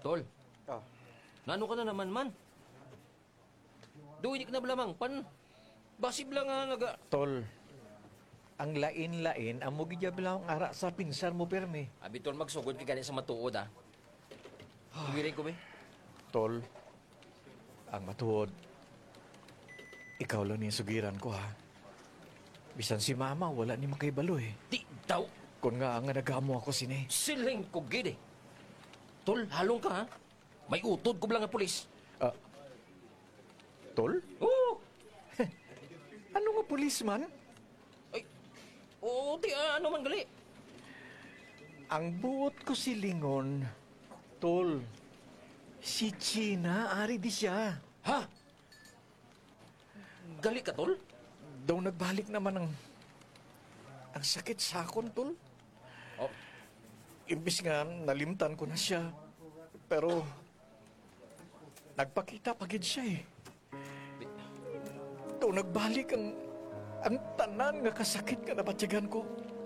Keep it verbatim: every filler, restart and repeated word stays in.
Tol, Ah, nano ka na naman man? Duwi ka na balamang pan. Basib lang nga naga... Tol, ang lain-lain, ang mugidya bilang ara sa pinsan mo, permi. Abi, tol, magsugod ka ganit sa matuod, ha? Tuwirin ko, be. Tol, ang matuod, ikaw lang yung sugiran ko, ha? Bisan si mama, wala ni makaibalo, eh. Di daw, Kung nga nga nagamo ako sini. siling ko, gid, eh. Tol, halong ka, ha? May utod ko lang ang pulis. Ah, Tol? Oo! Ano nga policeman? Ay, oo, di, ah, ano man gali. Ang buot ko si Lingon, Tol, si China, ari di siya. Ha? Gali ka, tol? Daw nagbalik naman ang ang sakit sa akon, Tol. Oh, Imbis nga, nalimtan ko na siya. Pero, nagpakita pagid siya eh. Daw nagbalik ang ang tanan nga kasakit nga nabatyagan ko.